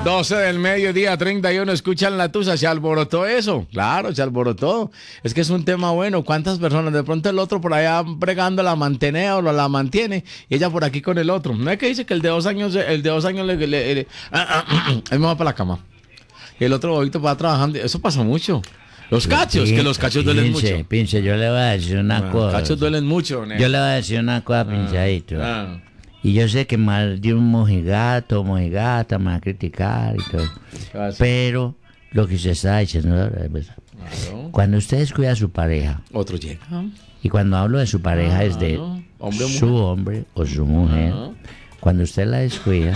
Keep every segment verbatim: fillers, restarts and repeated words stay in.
doce del mediodía, treinta y uno, escuchan la tusa, se alborotó eso, claro, se alborotó. Es que es un tema bueno, ¿cuántas personas? De pronto el otro por allá bregando la mantenea o la mantiene, y ella por aquí con el otro. ¿No es que dice que el de dos años, el de dos años le, le, le ah, ah, ah, él me va para la cama? Y el otro bobito va trabajando, eso pasa mucho. Los cachos, Sí, que los cachos duelen pinche, mucho. Pinche, yo le voy a decir una Ah, cosa. cachos duelen mucho, ¿no? Yo le voy a decir una cosa, pinchadito. Ah. Y yo sé que más de un mojigato, mojigata me va a criticar y todo. Ah, sí. Pero lo que se está diciendo es verdad. Claro. Cuando usted descuida a su pareja, Otro llega. y cuando hablo de su pareja es de Claro. Hombre o su mujer. hombre o su mujer, Ajá. cuando usted la descuida,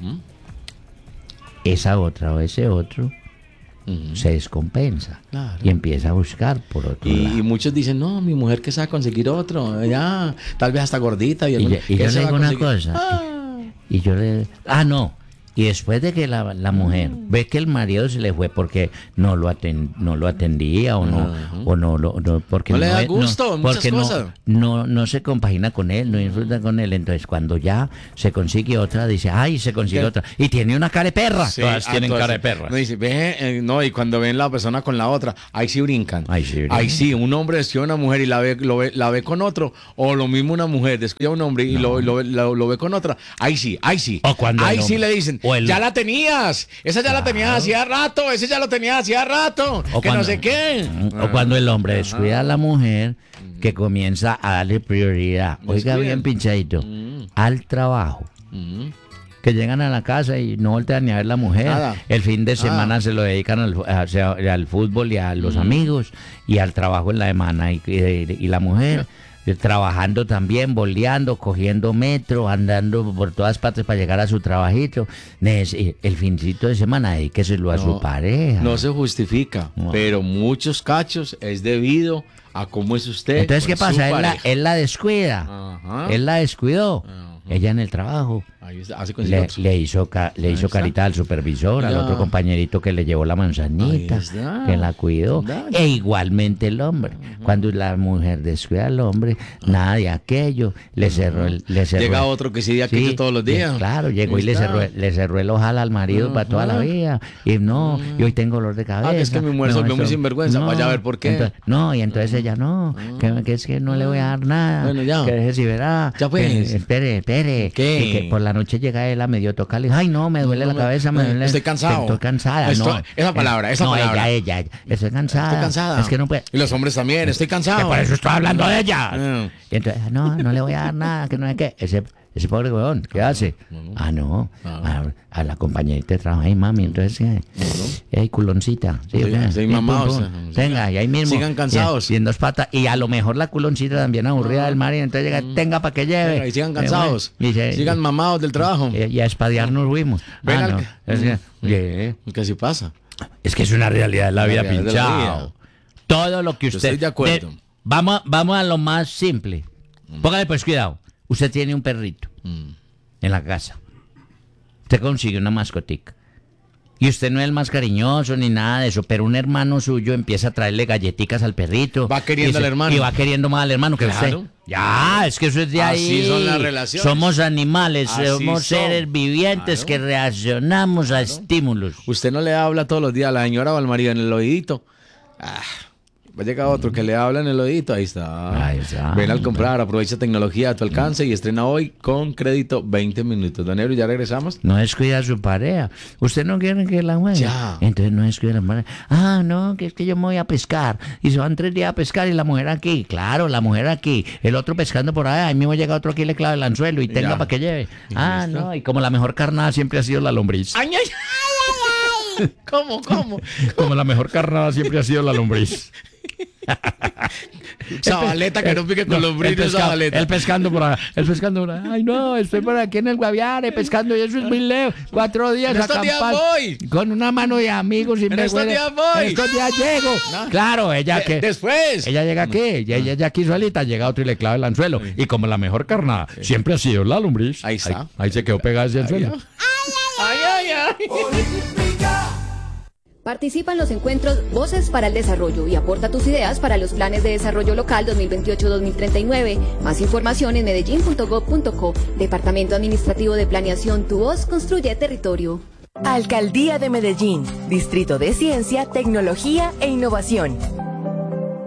esa otra o ese otro Ujú. se descompensa Claro. y empieza a buscar por otro Y, lado. y muchos dicen, no, mi mujer que se va a conseguir otro, ya, tal vez hasta gordita. Y, Y, yo- y ¿qué yo se le va a digo una conseguir? cosa. Ah. Y, y yo le. Ah, no. Y después de que la, la mujer ve que el marido se le fue porque no lo, aten- no lo atendía o no, o no, lo- no porque No le da es- gusto, muchas porque no- cosas. No, no se compagina con él, no disfruta con él. Entonces, cuando ya se consigue otra, dice, ay, se consigue ¿Qué? otra. Y tiene una cara de perra. Sí, Todas ah, tienen todas- cara de perra. No, dice, ve, eh, no, y cuando ven la persona con la otra, ahí sí brincan. Ahí sí brincan. Ahí sí, un hombre descuida a una mujer y la ve, lo ve, la ve con otro, o lo mismo una mujer descuida a un hombre y lo, lo, lo- lo ve con otra, ahí sí, ahí sí. O cuando ahí el sí hombre- le dicen, o el- ya la tenías, esa ya la tenías hacía rato, ese ya lo tenías hacía rato, O que cuando- no sé qué. O cuando el hombre descuida a la mujer que comienza a darle prioridad. Oiga Descuida. bien, pinchadito, al trabajo. Mm. Que llegan a la casa y no voltean ni a ver la mujer. Nada. El fin de Nada. semana se lo dedican al, fu- a- sea, al fútbol y a Mm. los amigos y al trabajo en la semana. Y, y- y la mujer eh, trabajando también, boleando, cogiendo metro, andando por todas partes para llegar a su trabajito. Neces- El fincito de semana, dedíqueselo a su pareja. No se justifica, No. pero muchos cachos es debido a cómo es usted. Entonces, ¿qué con su pasa? Él la, pareja. él la descuida. Ajá. Él la descuidó. Ajá. Ella en el trabajo. Ahí está, así consigue Le, otro. le hizo ca- le Ahí hizo está. carita al supervisor, al Ya. otro compañerito que le llevó la manzanita, Ahí está. que la cuidó. Dale. E igualmente el hombre. Cuando la mujer descuida al hombre, nada de aquello, le cerró el, le cerró Llega el- otro que sí de aquello todos los días. le- Claro, llegó Ahí y le está. cerró, le cerró el ojal al marido para toda la Ajá. vida. Y no, y hoy tengo dolor de cabeza. Ah, que es que mi mujer se no, volvió muy eso- sinvergüenza, vaya a ver por qué. Entonces- no, y entonces ella no, que, que es que no le voy a dar nada. Bueno, ya. Que deje si verá. Ya, pues. que- espere, espere. ¿Qué? Y que por la noche llega él a medio tocarle. Ay, no, me duele la No, cabeza, me eh, duele. estoy cansado. Estoy cansada. Estoy- no. esa palabra, esa no, palabra. ella, ella, ella. Estoy cansada. Estoy cansada. Es que no puede. Y los hombres también, estoy cansado. Que por eso estoy hablando de ella. Ah. Y entonces, no, no le voy a dar nada, que no es que. Ese, ese pobre weón, ¿qué hace? Ah, no. A, a la compañerita de trabajo, ay, mami, entonces, ¿qué? Ey, culoncita. Sí, Sí, ¿o qué? sí, Sí, mamá, pum, o sea, pum. o sea, Venga, y ahí mismo. sigan cansados. Y, y en dos patas. Y a lo mejor la culoncita también aburrida del mar, y entonces llega, tenga para que lleve. Venga, y sigan Eh, cansados. bueno, y se- sigan mamados del trabajo. y, y a espadear nos fuimos. Ven Ah, al- no. Es que, oye, Que así pasa. es que es una realidad de la La vida, realidad de la pinchado. vida. Todo lo que Yo usted. estoy de acuerdo. de- vamos, vamos a lo más simple. Póngale pues cuidado. Usted tiene un perrito Mm. en la casa. Usted consigue una mascotica. Y usted no es el más cariñoso ni nada de eso, pero un hermano suyo empieza a traerle galletitas al perrito. Va queriendo Y se- al hermano. Y va queriendo más al hermano que Claro. usted. Ya, es que eso es de Así ahí. son las relaciones. Somos animales, Así somos son. seres vivientes Claro. que reaccionamos a estímulos. Usted no le habla todos los días a la señora o al marido en el oídito. Ah, va a llegar otro que le habla en el oídito. Ahí está. Ahí está. Ven al comprar, aprovecha tecnología a tu alcance y estrena hoy con crédito veinte minutos. Don Ebro, ¿ya regresamos? No descuida a su pareja. Usted no quiere que la juegue. Ya. Entonces no descuida a la pareja. Ah, no, que es que yo me voy a pescar. Y se van tres días a pescar y la mujer aquí. Claro, la mujer aquí. El otro pescando por allá. Ahí mismo llega otro aquí y le clava el anzuelo y tenga Ya. para que lleve. Y Ah, listo. no. Y como la mejor carnada siempre ha sido la lombriz. ¡Ay, ay, ay! ¿Cómo, cómo? Como la mejor carnada siempre ha sido la lombriz. Zabaleta que no pique con No, los brillos, el pesca- Zabaleta. el pescando por allá, el pescando por allá. Ay, no, estoy por aquí en el Guaviare pescando y eso es muy lejos. Cuatro días En estos días acampando, voy. con una mano de amigos y En me estos huele- días voy. En estos días llego. Claro, ella Eh, que Después. ella llega aquí, ella, ella, ella aquí solita, llega otro y le clava el anzuelo. Y como la mejor carnada siempre ha sido la lombriz. Ahí está. Ahí, ahí se quedó pegada ese anzuelo. Ay, ay, ay. Participa en los encuentros Voces para el Desarrollo y aporta tus ideas para los planes de desarrollo local dos mil veintiocho a dos mil treinta y nueve. Más información en medellín punto gob punto co. Departamento Administrativo de Planeación, tu voz construye territorio. Alcaldía de Medellín, Distrito de Ciencia, Tecnología e Innovación.